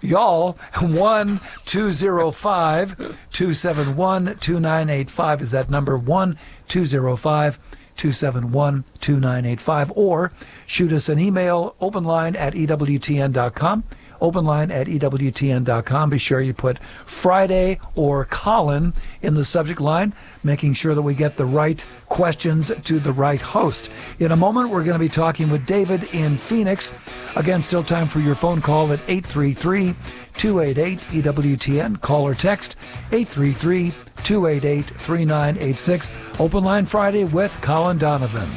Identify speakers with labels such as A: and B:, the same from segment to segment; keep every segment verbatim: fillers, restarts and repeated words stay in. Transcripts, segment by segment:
A: y'all, one two zero five, two seven one, two nine eight five is that number, one two zero five, two seven one, two nine eight five, or shoot us an email, openline at E W T N dot com. Openline at E W T N dot com. Be sure you put Friday or Colin in the subject line, making sure that we get the right questions to the right host. In a moment, we're going to be talking with David in Phoenix. Again, still time for your phone call at eight three three, two eight eight, E W T N. Call or text eight three three, two eight eight, three nine eight six. Open Line Friday with Colin Donovan.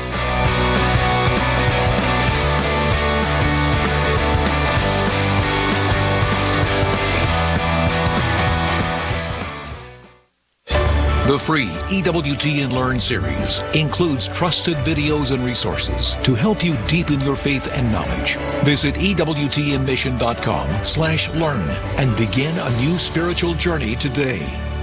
B: The free E W T N Learn series includes trusted videos and resources to help you deepen your faith and knowledge. Visit E W T N mission dot com slash learn and begin a new spiritual journey today.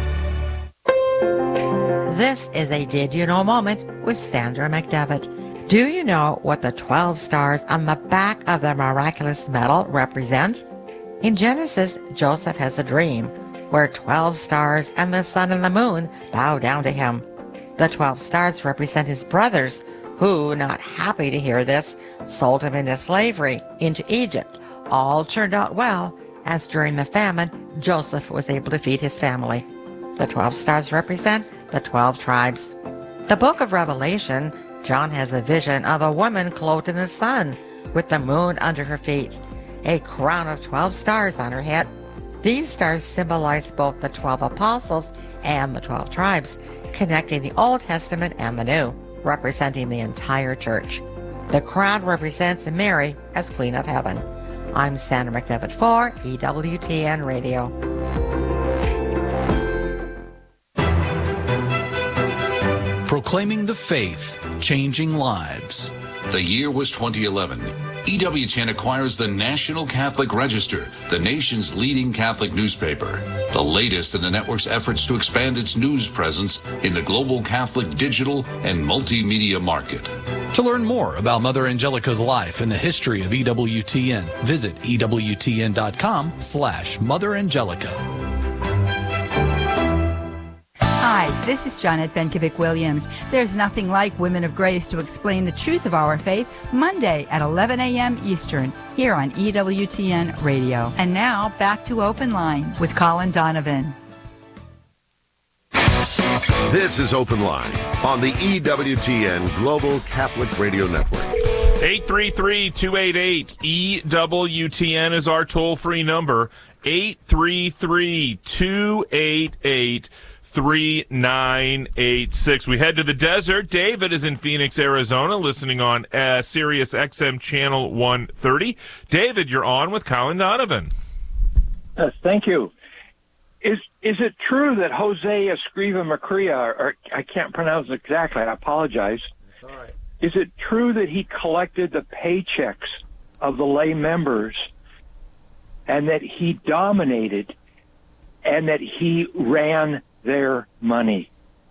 C: This is a Did You Know moment with Sandra McDevitt. Do you know what the twelve stars on the back of the miraculous medal represent? In Genesis, Joseph has a dream where twelve stars and the sun and the moon bow down to him. The twelve stars represent his brothers, who, not happy to hear this, sold him into slavery into Egypt. All turned out well, as during the famine, Joseph was able to feed his family. The twelve stars represent the twelve tribes. The book of Revelation, John has a vision of a woman clothed in the sun, with the moon under her feet, a crown of twelve stars on her head. These stars symbolize both the twelve apostles and the twelve tribes, connecting the Old Testament and the New, representing the entire church. The crown represents Mary as Queen of Heaven. I'm Sandra McDevitt for E W T N Radio.
B: Proclaiming the faith, changing lives.
D: The year was twenty eleven. E W T N acquires the National Catholic Register, the nation's leading Catholic newspaper, the latest in the network's efforts to expand its news presence in the global Catholic digital and multimedia market.
B: To learn more about Mother Angelica's life and the history of E W T N, visit E W T N dot com slash Mother Angelica.
E: Hi, this is Janet Benkovic-Williams. There's nothing like Women of Grace to explain the truth of our faith, Monday at eleven a.m. Eastern, here on E W T N Radio. And now, back to Open Line with Colin Donovan.
F: This is Open Line on the E W T N Global Catholic Radio Network.
G: eight three three, two eight eight, E W T N is our toll-free number, eight three three, two eight eight, three nine eight six. We head to the desert. David is in Phoenix, Arizona, listening on uh, Sirius X M Channel one thirty. David, you're on with Colin Donovan.
H: Yes, thank you. Is is it true that Jose Escriva Macria, or I can't pronounce it exactly, I apologize.
A: That's all right.
H: Is it true that he collected the paychecks of the lay members and that he dominated and that he ran their money?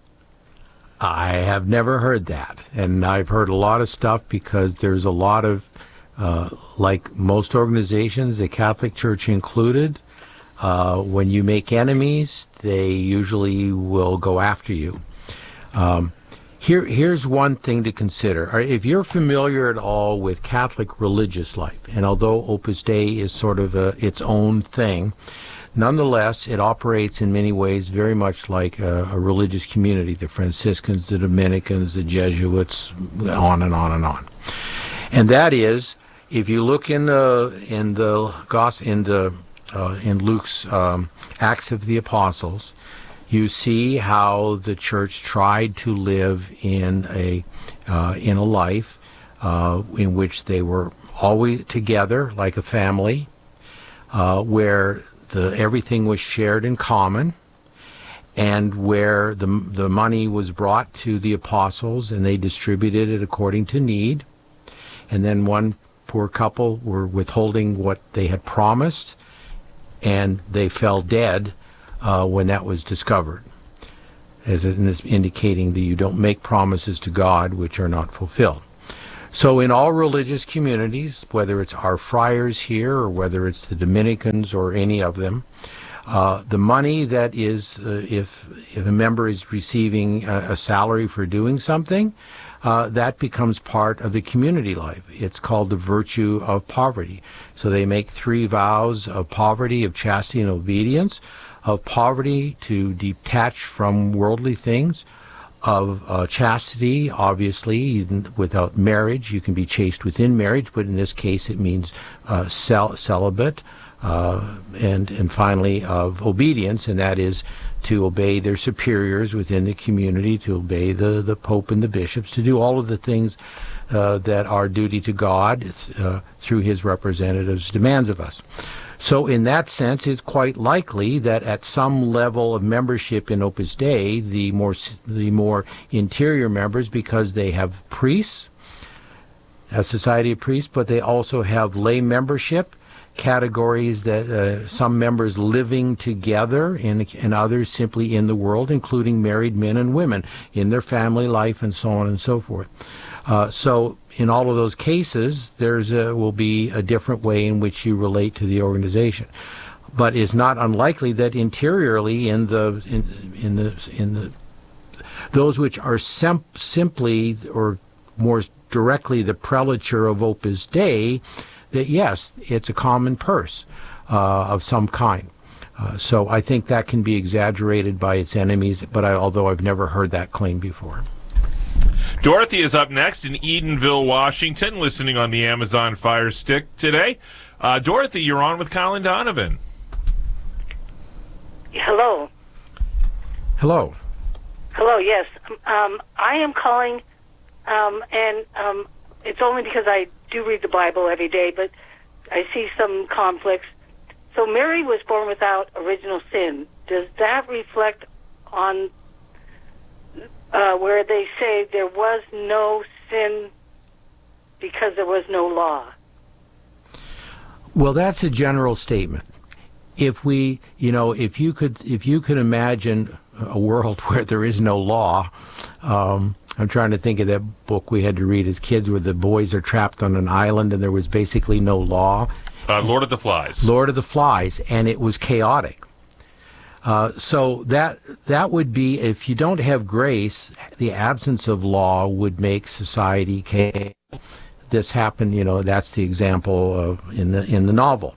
I: I have never heard that, and I've heard a lot of stuff because there's a lot of, uh, like most organizations, the Catholic Church included, uh, when you make enemies, they usually will go after you. Um, here, here's one thing to consider. If you're familiar at all with Catholic religious life, and although Opus Dei is sort of a, its own thing, nonetheless, it operates in many ways very much like a, a religious community, the Franciscans, the Dominicans, the Jesuits, on and on and on. And that is, if you look in the in the gospel, in the uh, in Luke's um, Acts of the Apostles, you see how the church tried to live in a uh, in a life uh, in which they were always together like a family, uh, where The, everything was shared in common, and where the the money was brought to the apostles and they distributed it according to need. And then one poor couple were withholding what they had promised, and they fell dead uh, when that was discovered, as in this indicating that you don't make promises to God which are not fulfilled. So in all religious communities, whether it's our friars here or whether it's the Dominicans or any of them, uh, the money that is, uh, if, if a member is receiving a, a salary for doing something, uh, that becomes part of the community life. It's called the virtue of poverty. So they make three vows of poverty, of chastity and obedience, of poverty to detach from worldly things, of uh, chastity, obviously, without marriage. You can be chaste within marriage, but in this case it means uh, cel- celibate. Uh, and, and finally, of obedience, and that is to obey their superiors within the community, to obey the, the Pope and the bishops, to do all of the things uh, that are duty to God uh, through his representatives demands of us. So in that sense, it's quite likely that at some level of membership in Opus Dei, the more the more interior members, because they have priests, a society of priests, but they also have lay membership, categories that uh, some members living together and, and others simply in the world, including married men and women in their family life and so on and so forth. Uh, so in all of those cases, there's a, will be a different way in which you relate to the organization. But it's not unlikely that interiorly in the in, in the in the those which are sem- simply or more directly the prelature of Opus Dei, that yes, it's a common purse uh, of some kind. Uh, so I think that can be exaggerated by its enemies, but I, although I've never heard that claim before.
G: Dorothy is up next in Edenville, Washington, listening on the Amazon Fire Stick today. Uh, Dorothy, you're on with Colin Donovan.
J: Hello.
I: Hello.
J: Hello, yes. Um, I am calling, um, and um, it's only because I do read the Bible every day, but I see some conflicts. So Mary was born without original sin. Does that reflect on uh, where they say there was no sin because there was no law?
I: Well, that's a general statement. If we, you know, if you could, if you could imagine a world where there is no law, um, I'm trying to think of that book we had to read as kids where the boys are trapped on an island and there was basically no law.
G: Uh, Lord of the Flies.
I: Lord of the Flies, and it was chaotic. Uh, so that that would be, if you don't have grace, the absence of law would make society chaotic. This happened, you know, that's the example of in the in the novel.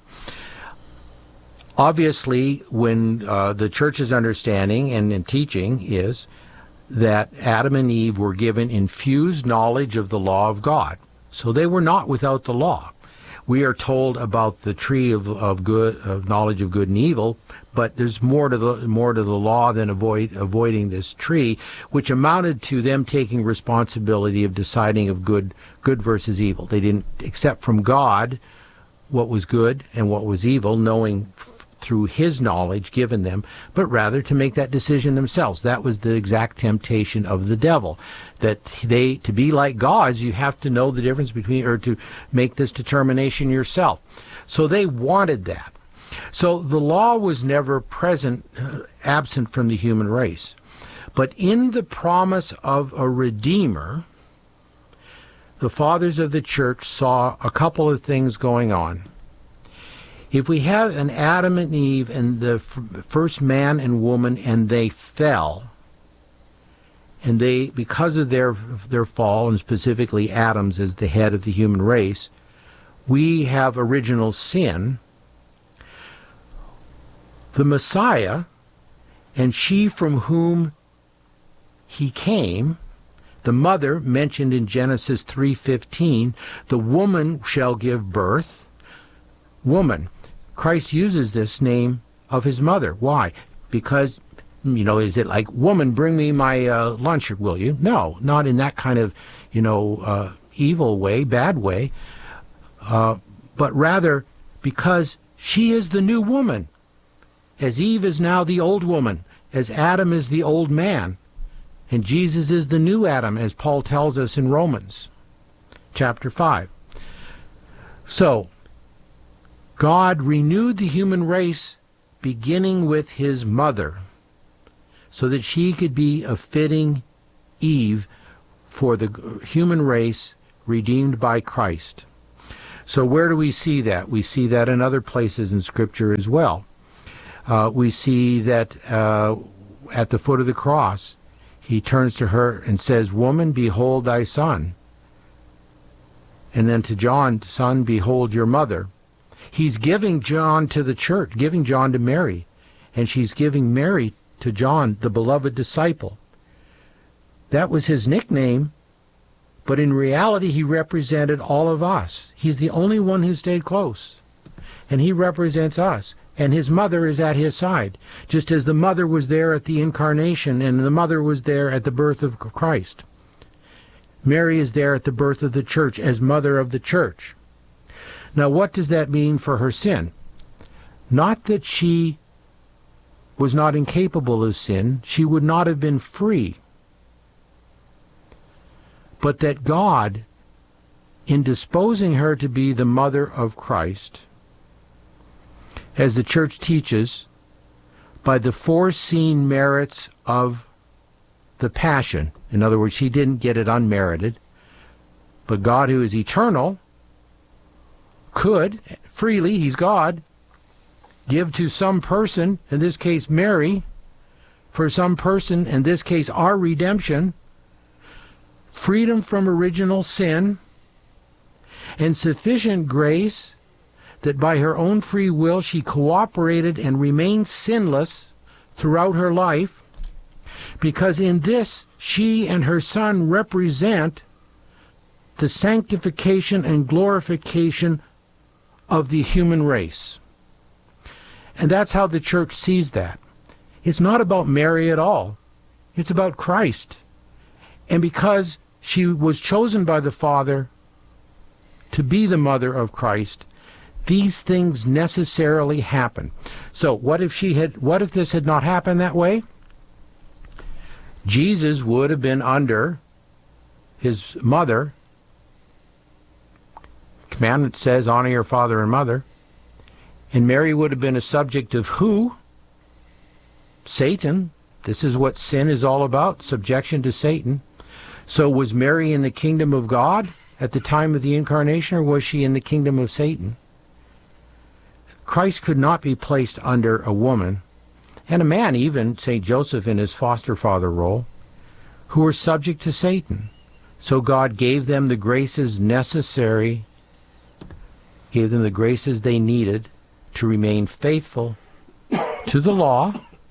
I: Obviously, when uh, the church's understanding and, and teaching is that Adam and Eve were given infused knowledge of the law of God. So they were not without the law. We are told about the tree of, of good of knowledge of good and evil, but there's more to the more to the law than avoid avoiding this tree, which amounted to them taking responsibility of deciding of good good versus evil. They didn't accept from God what was good and what was evil, knowing through his knowledge given them, but rather to make that decision themselves. That was the exact temptation of the devil, that they, to be like gods, you have to know the difference between, or to make this determination yourself. So they wanted that. So the law was never present, uh, absent from the human race. But in the promise of a Redeemer, the fathers of the church saw a couple of things going on. If we have an Adam and Eve and the f- first man and woman and they fell, and they, because of their their fall, and specifically Adam's as the head of the human race, we have original sin. The Messiah, and she from whom he came, the mother mentioned in Genesis three fifteen, the woman shall give birth. Woman. Christ uses this name of his mother. Why? Because, you know, is it like, woman, bring me my uh, lunch, will you? No, not in that kind of, you know, uh, evil way, bad way, uh, but rather because she is the new woman. As Eve is now the old woman, as Adam is the old man, and Jesus is the new Adam, as Paul tells us in Romans chapter five. So, God renewed the human race beginning with his mother so that she could be a fitting Eve for the human race redeemed by Christ. So where do we see that? We see that in other places in Scripture as well. Uh, we see that uh, at the foot of the cross, he turns to her and says, "Woman, behold thy son." And then to John, "Son, behold your mother." He's giving John to the church, giving John to Mary, and she's giving Mary to John, the beloved disciple. That was his nickname, but in reality he represented all of us. He's the only one who stayed close, and he represents us. And his mother is at his side, just as the mother was there at the incarnation and the mother was there at the birth of Christ. Mary is there at the birth of the church as mother of the church. Now, what does that mean for her sin? Not that she was not incapable of sin, she would not have been free, but that God, in disposing her to be the mother of Christ, as the church teaches, by the foreseen merits of the passion. In other words, she didn't get it unmerited, but God, who is eternal, could freely, he's God, give to some person, in this case Mary, for some person, in this case our redemption, freedom from original sin, and sufficient grace that by her own free will she cooperated and remained sinless throughout her life, because in this she and her son represent the sanctification and glorification of the human race. And that's how the church sees that. It's not about Mary at all. It's about Christ. And because she was chosen by the Father to be the mother of Christ, these things necessarily happen. So what if she had, what if this had not happened that way? Jesus would have been under his mother. Commandment says, honor your father and mother. And Mary would have been a subject of who? Satan. This is what sin is all about, subjection to Satan. So was Mary in the kingdom of God at the time of the incarnation, or was she in the kingdom of Satan? Christ could not be placed under a woman, and a man even, Saint Joseph in his foster father role, who were subject to Satan. So God gave them the graces necessary, gave them the graces they needed to remain faithful to the law,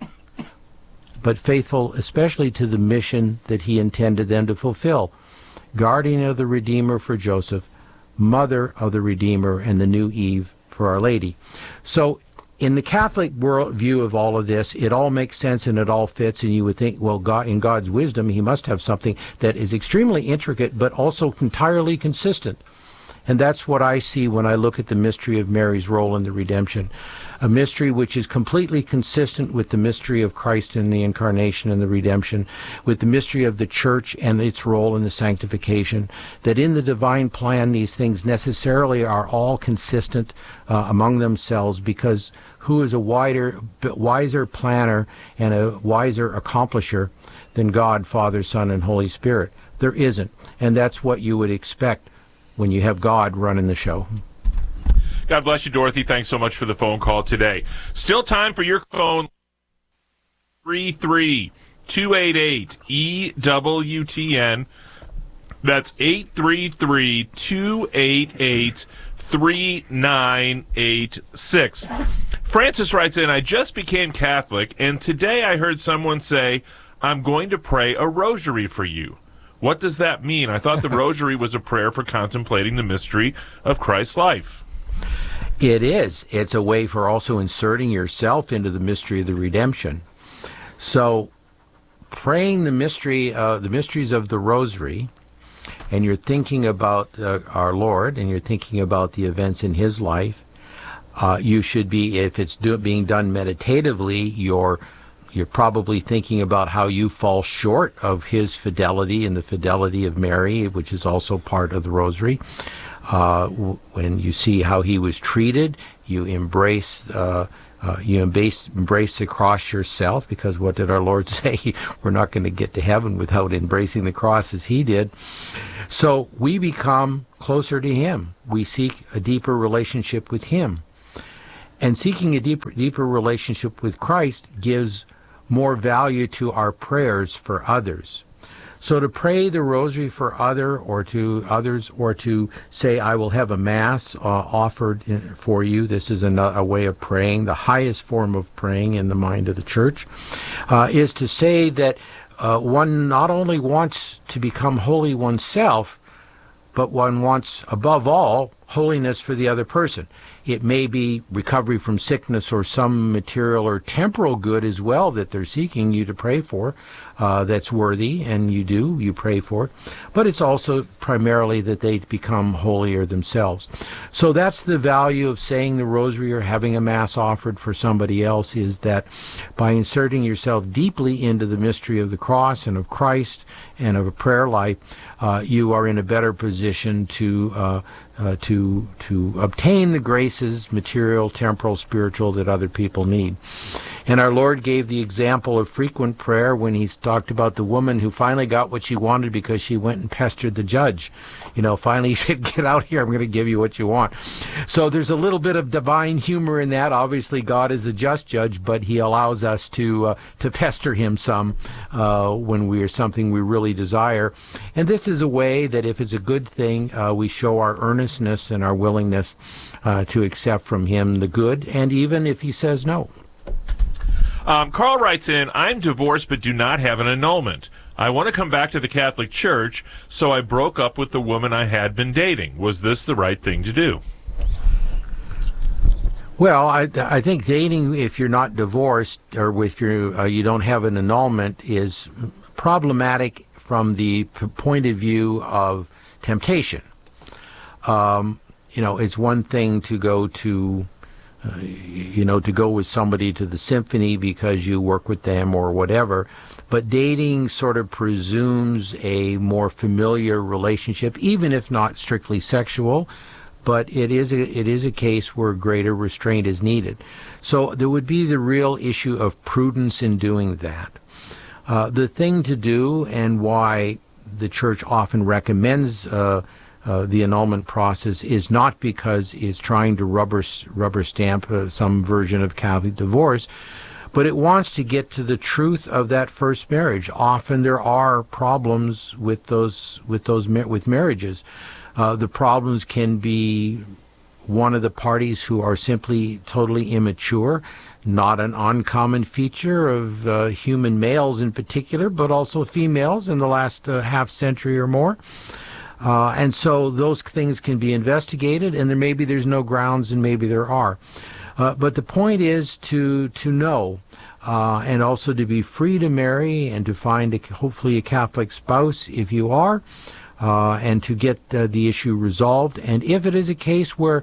I: but faithful especially to the mission that he intended them to fulfill. Guardian of the Redeemer for Joseph, mother of the Redeemer and the new Eve for Our Lady. So in the Catholic world view of all of this, it all makes sense and it all fits, and you would think, well, God, in God's wisdom, he must have something that is extremely intricate but also entirely consistent. And that's what I see when I look at the mystery of Mary's role in the redemption. A mystery which is completely consistent with the mystery of Christ in the incarnation and the redemption, with the mystery of the church and its role in the sanctification, that in the divine plan these things necessarily are all consistent uh, among themselves, because who is a wider, wiser planner and a wiser accomplisher than God, Father, Son, and Holy Spirit? There isn't. And that's what you would expect when you have God running the show.
G: God bless you, Dorothy. Thanks so much for the phone call today. Still time for your phone. three three two eight eight E W T N. That's eight three three two eight eight three nine eight six. Francis writes in, I just became Catholic, and today I heard someone say, I'm going to pray a rosary for you. What does that mean? I thought the rosary was a prayer for contemplating the mystery of Christ's life.
I: It is. It's a way for also inserting yourself into the mystery of the redemption. So praying the mystery, uh, the mysteries of the rosary, and you're thinking about uh, our Lord, and you're thinking about the events in his life, uh, you should be, if it's do, being done meditatively, you're You're probably thinking about how you fall short of his fidelity and the fidelity of Mary, which is also part of the rosary. Uh, when you see how he was treated You embrace uh, uh, you embrace embrace the cross yourself, because what did our Lord say? We're not going to get to heaven without embracing the cross as He did. So we become closer to Him. We seek a deeper relationship with Him. And seeking a deeper deeper relationship with Christ gives more value to our prayers for others. So to pray the rosary for other or to others, or to say, I will have a mass uh, offered in, for you, this is a, a way of praying, the highest form of praying in the mind of the Church, uh, is to say that uh, one not only wants to become holy oneself, but one wants, above all, holiness for the other person. It may be recovery from sickness or some material or temporal good as well that they're seeking you to pray for, uh, that's worthy, and you do, you pray for it. But it's also primarily that they become holier themselves. So that's the value of saying the rosary or having a mass offered for somebody else, is that by inserting yourself deeply into the mystery of the cross and of Christ and of a prayer life, uh, you are in a better position to uh, uh, to to obtain the graces, material, temporal, spiritual, that other people need. And our Lord gave the example of frequent prayer when He talked about the woman who finally got what she wanted because she went and pestered the judge. You know, finally He said, get out here, I'm going to give you what you want. So there's a little bit of divine humor in that. Obviously, God is a just judge, but He allows us to uh, to pester Him some uh, when we are something we really desire. And this is a way that if it's a good thing, uh, we show our earnestness and our willingness uh, to accept from Him the good, and even if He says no.
G: Um, Carl writes in, I'm divorced but do not have an annulment. I want to come back to the Catholic Church, so I broke up with the woman I had been dating. Was this the right thing to do?
I: Well, I, I think dating, if you're not divorced or if you're, uh, you don't have an annulment, is problematic from the p- point of view of temptation. Um, you know, it's one thing to go to Uh, you know, to go with somebody to the symphony because you work with them or whatever. But dating sort of presumes a more familiar relationship, even if not strictly sexual. But it is a, it is a case where greater restraint is needed. So there would be the real issue of prudence in doing that. Uh, the thing to do, and why the Church often recommends uh, Uh, the annulment process, is not because it's trying to rubber rubber stamp uh, some version of Catholic divorce, but it wants to get to the truth of that first marriage. Often there are problems with those with those with marriages. Uh, the problems can be one of the parties who are simply totally immature, not an uncommon feature of uh, human males in particular, but also females in the last uh, half century or more. Uh, and so those things can be investigated, and there maybe there's no grounds, and maybe there are. Uh, but the point is to to know, uh, and also to be free to marry and to find a, hopefully a Catholic spouse if you are, uh, and to get uh, the issue resolved. And if it is a case where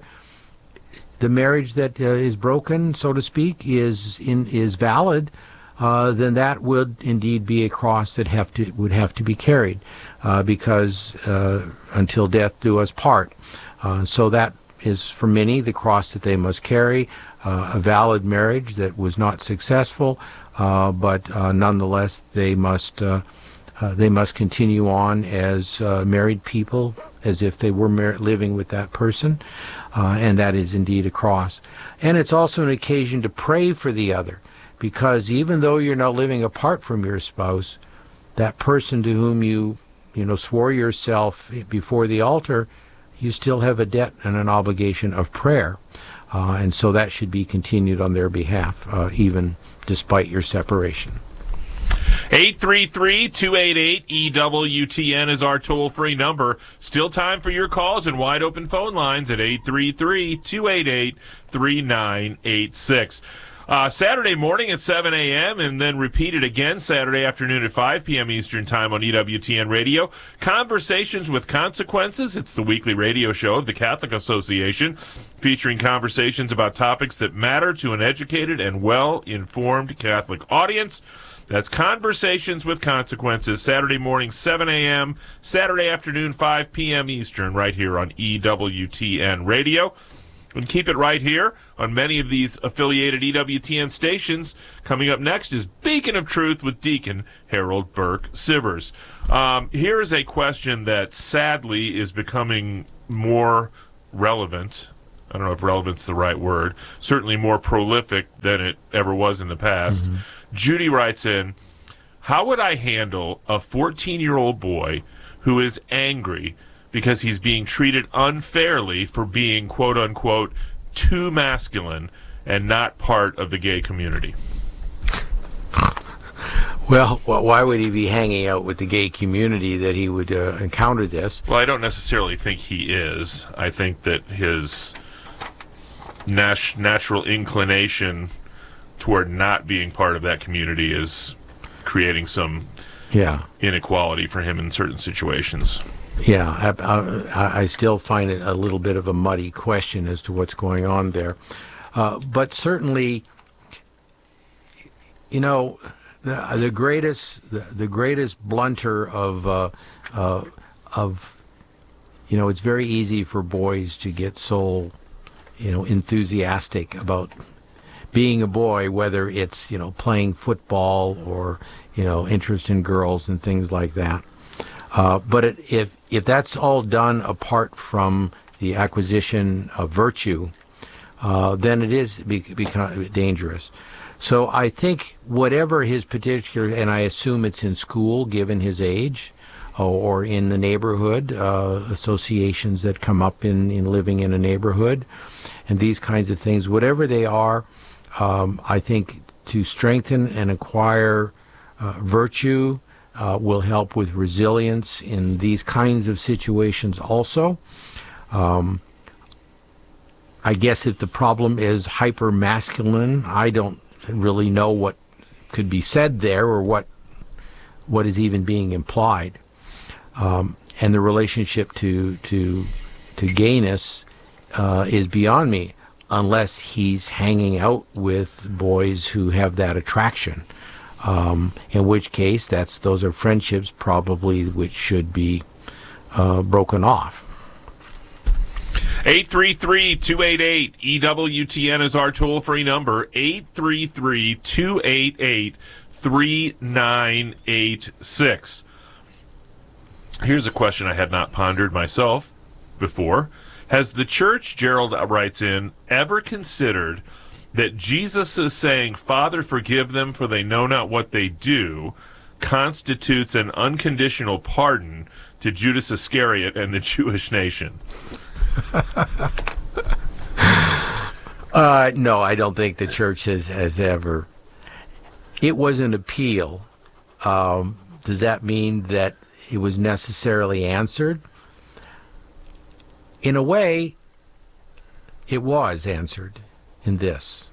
I: the marriage that uh, is broken, so to speak, is in is valid, Uh, then that would indeed be a cross that have to would have to be carried, uh, because uh, until death do us part. Uh, so that is for many the cross that they must carry. Uh, a valid marriage that was not successful, uh, but uh, nonetheless they must uh, uh, they must continue on as uh, married people, as if they were mar- living with that person, uh, and that is indeed a cross. And it's also an occasion to pray for the other. Because even though you're not living apart from your spouse, that person to whom you, you know, swore yourself before the altar, you still have a debt and an obligation of prayer. Uh, and so that should be continued on their behalf, uh, even despite your separation.
G: eight three three, two eight eight, E W T N is our toll-free number. Still time for your calls and wide-open phone lines at eight three three, two eight eight, three nine eight six. Uh, Saturday morning at seven a.m. and then repeated again Saturday afternoon at five p.m. Eastern Time on E W T N Radio. Conversations with Consequences. It's the weekly radio show of the Catholic Association, featuring conversations about topics that matter to an educated and well-informed Catholic audience. That's Conversations with Consequences, Saturday morning, seven a.m., Saturday afternoon, five p.m. Eastern, right here on E W T N Radio. And keep it right here on many of these affiliated E W T N stations. Coming up next is Beacon of Truth with Deacon Harold Burke Sivers. Um, here is a question that sadly is becoming more relevant. I don't know if relevant's the right word. Certainly more prolific than it ever was in the past. Mm-hmm. Judy writes in, how would I handle a fourteen-year-old boy who is angry because he's being treated unfairly for being, quote-unquote, too masculine and not part of the gay community?
I: Well, why would he be hanging out with the gay community that he would uh, encounter this?
G: Well, I don't necessarily think he is. I think that his nat- natural inclination toward not being part of that community is creating some
I: yeah.
G: inequality for him in certain situations.
I: Yeah, I, I, I still find it a little bit of a muddy question as to what's going on there. Uh, but certainly, you know, the, the greatest the, the greatest blunter of uh, uh, of you know, it's very easy for boys to get so, you know, enthusiastic about being a boy, whether it's, you know, playing football or, you know, interest in girls and things like that. Uh, but it, if if that's all done apart from the acquisition of virtue, uh, then it is be, become dangerous. So I think whatever his particular, and I assume it's in school given his age, uh, or in the neighborhood, uh, associations that come up in, in living in a neighborhood, and these kinds of things, whatever they are, um, I think to strengthen and acquire uh, virtue Uh, will help with resilience in these kinds of situations also. Um, I guess if the problem is hyper-masculine, I don't really know what could be said there or what what is even being implied. Um, and the relationship to to to gayness uh, is beyond me, unless he's hanging out with boys who have that attraction. Um, in which case, that's those are friendships probably which should be uh, broken off.
G: eight three three, two eight eight, E W T N is our toll-free number, eight three three, two eight eight, three nine eight six. Here's a question I had not pondered myself before. Has the church, Gerald writes in, ever considered that Jesus is saying, Father, forgive them, for they know not what they do, constitutes an unconditional pardon to Judas Iscariot and the Jewish nation?
I: uh, no, I don't think the church has, has ever. It was an appeal. Um, does that mean that it was necessarily answered? In a way, it was answered in this: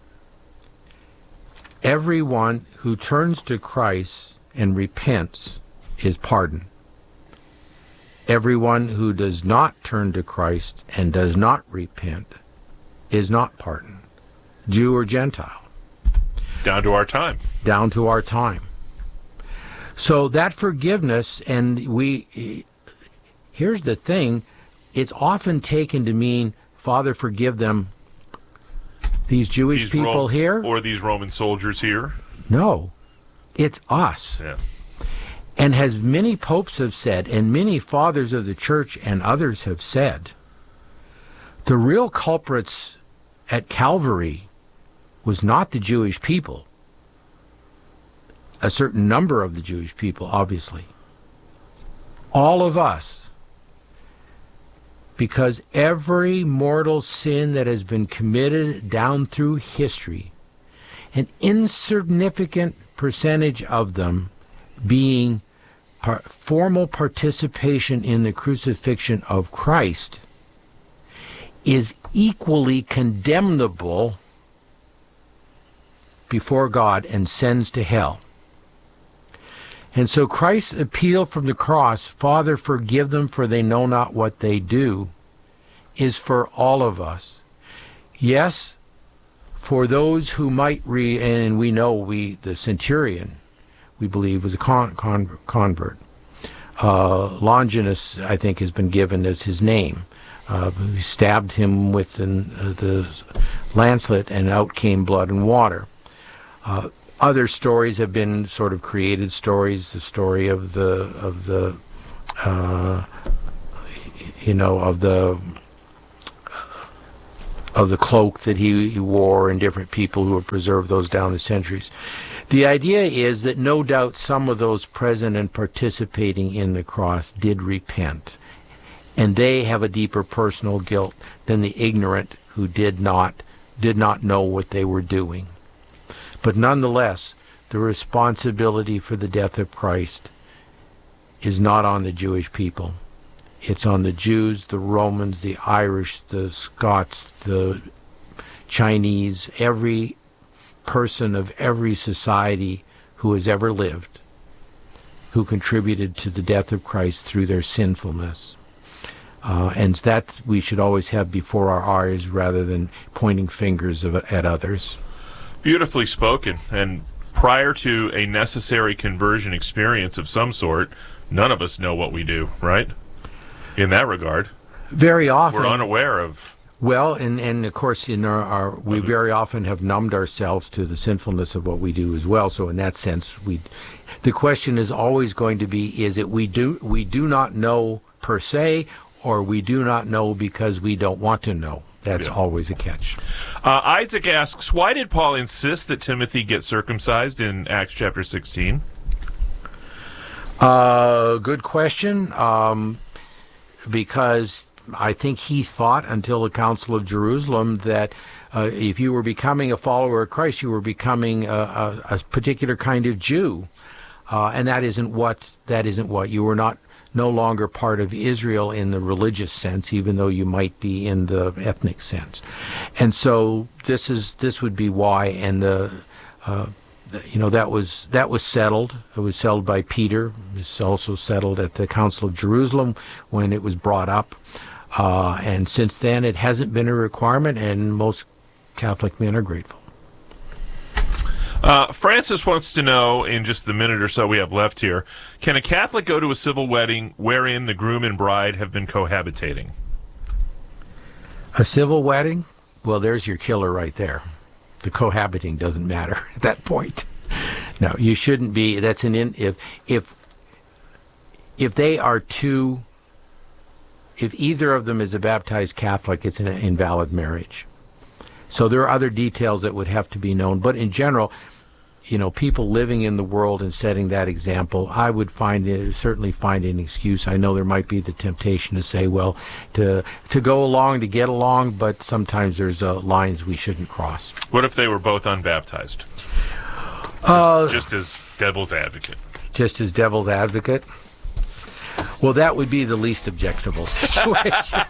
I: everyone who turns to Christ and repents is pardoned. Everyone who does not turn to Christ and does not repent is not pardoned, Jew or Gentile.
G: Down to our time.
I: Down to our time. So that forgiveness, and we, here's the thing, it's often taken to mean, Father, forgive them, these Jewish
G: these
I: people
G: Ro-
I: here?
G: Or these Roman soldiers here?
I: No, it's us.
G: Yeah.
I: And as many popes have said, and many fathers of the church and others have said, the real culprits at Calvary was not the Jewish people. A certain number of the Jewish people, obviously. All of us. Because every mortal sin that has been committed down through history, an insignificant percentage of them being par- formal participation in the crucifixion of Christ, is equally condemnable before God and sends to hell. And so Christ's appeal from the cross, Father, forgive them, for they know not what they do, is for all of us. Yes, for those who might re, and we know we, the centurion, we believe was a con, con, convert. Uh, Longinus, I think, has been given as his name. uh, who stabbed him with an, uh, the lancet, and out came blood and water. Uh, other stories have been sort of created stories. The story of the of the uh, you know of the of the cloak that he, he wore, and different people who have preserved those down the centuries. The idea is that no doubt some of those present and participating in the cross did repent, and they have a deeper personal guilt than the ignorant who did not did not know what they were doing. But nonetheless, the responsibility for the death of Christ is not on the Jewish people. It's on the Jews, the Romans, the Irish, the Scots, the Chinese, every person of every society who has ever lived, who contributed to the death of Christ through their sinfulness. Uh, and that we should always have before our eyes rather than pointing fingers of, at others.
G: Beautifully spoken. And prior to a necessary conversion experience of some sort, none of us know what we do, right? In that regard,
I: very often
G: we're unaware of.
I: Well, and, and of course, in our, our we very often have numbed ourselves to the sinfulness of what we do as well. So, in that sense, we, the question is always going to be: is it we do we do not know per se, or we do not know because we don't want to know? That's yeah. always a catch.
G: Uh, Isaac asks, why did Paul insist that Timothy get circumcised in Acts chapter sixteen?
I: Uh, good question. Um, because I think he thought until the Council of Jerusalem that uh, if you were becoming a follower of Christ, you were becoming a, a, a particular kind of Jew, uh, and that isn't what that isn't what you were not no longer part of Israel in the religious sense, even though you might be in the ethnic sense. And so this is this would be why, and the. Uh, You know, that was that was settled. It was settled by Peter. It was also settled at the Council of Jerusalem when it was brought up. Uh, and since then, it hasn't been a requirement, and most Catholic men are grateful.
G: Uh, Francis wants to know, in just the minute or so we have left here, can a Catholic go to a civil wedding wherein the groom and bride have been cohabitating?
I: A civil wedding? Well, there's your killer right there. The cohabiting doesn't matter at that point. No, you shouldn't be. That's an in, if if if they are two. If either of them is a baptized Catholic, it's an invalid marriage. So there are other details that would have to be known. But in general, you know, people living in the world and setting that example, I would find it, certainly find an excuse. I know there might be the temptation to say, well, to to go along, to get along, but sometimes there's uh, lines we shouldn't cross.
G: What if they were both unbaptized?
I: Uh,
G: just, just as devil's advocate.
I: Just as devil's advocate? Well, that would be the least objectionable situation.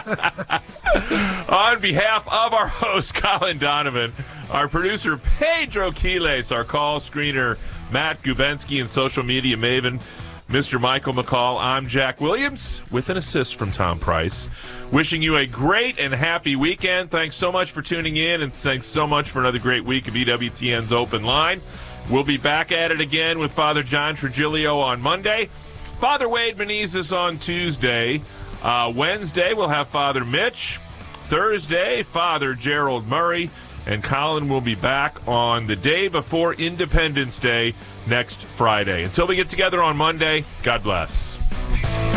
G: On behalf of our host, Colin Donovan, our producer, Pedro Quiles, our call screener, Matt Gubensky, and social media maven, Mister Michael McCall, I'm Jack Williams, with an assist from Tom Price. Wishing you a great and happy weekend. Thanks so much for tuning in, and thanks so much for another great week of E W T N's Open Line. We'll be back at it again with Father John Trigilio on Monday. Father Wade Menezes on Tuesday. Uh, Wednesday, we'll have Father Mitch. Thursday, Father Gerald Murray. And Colin will be back on the day before Independence Day next Friday. Until we get together on Monday, God bless.